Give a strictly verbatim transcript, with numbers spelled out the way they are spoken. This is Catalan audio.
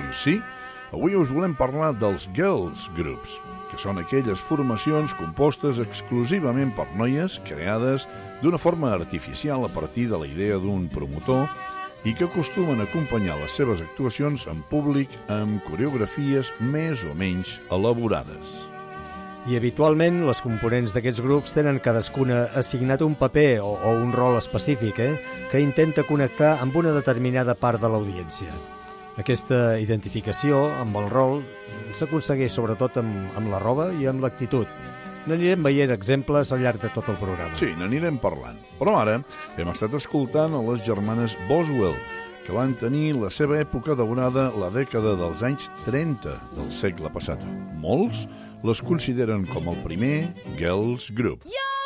Doncs sí, avui us volem parlar dels girls groups, que són aquelles formacions compostes exclusivament per noies creades d'una forma artificial a partir de la idea d'un promotor i que acostumen a acompanyar les seves actuacions en públic amb coreografies més o menys elaborades. I habitualment les components d'aquests grups tenen cadascuna assignat un paper o, o un rol específic eh, que intenta connectar amb una determinada part de l'audiència. Aquesta identificació amb el rol s'aconsegueix sobretot amb, amb la roba i amb l'actitud. N'anirem veient exemples al llarg de tot el programa. Sí, n'anirem parlant. Però ara hem estat escoltant a les germanes Boswell, que van tenir la seva època daurada la dècada dels anys trenta del segle passat. Molts les consideren com el primer girls group. Yo!